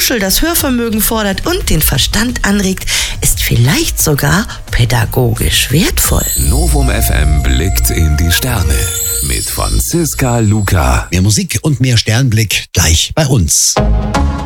Kuschel das Hörvermögen fordert und den Verstand anregt, ist vielleicht sogar pädagogisch wertvoll. Novum FM blickt in die Sterne mit Franziska Luca. Mehr Musik und mehr Sternblick gleich bei uns.